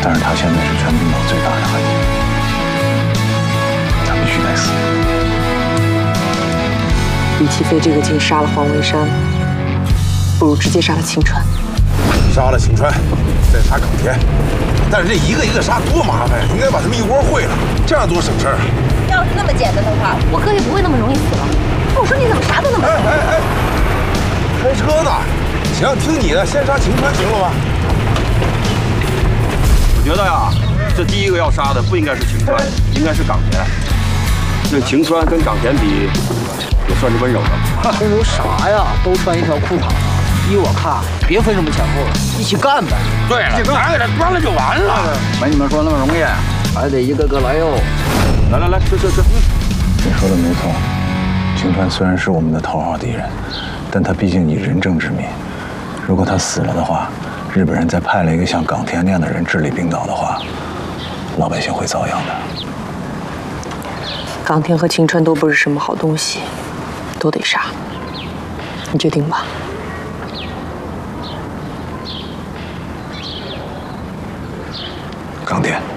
但是他现在是全冰岛最大的汉奸，他必须得死。 与其费这个劲杀了黄文山，不如直接杀了秦川。 杀了秦川，再杀耿田，但是这一个一个杀多麻烦呀！应该把他们一窝烩了，这样多省事儿。 要是那么简单的话，我哥也不会那么容易死了。我说你怎么啥都那么…… 哎，开车呢？行，听你的，先杀秦川，行了吧？ 我觉得呀，这第一个要杀的不应该是秦川，应该是岗田。这秦川跟岗田比，也算是温柔的。 温柔啥呀？都穿一条裤衩。依我看，别分什么前后了，一起干呗。 对了，咱给他端了就完了。 没你们说那么容易，还得一个个来哟。 来，吃。 你说的没错，秦川虽然是我们的头号敌人，但他毕竟以仁政之名。如果他死了的话，日本人再派了一个像岗田那样的人治理冰岛的话，老百姓会遭殃的。 岗田和秦川都不是什么好东西，都得杀。你决定吧。 岗田。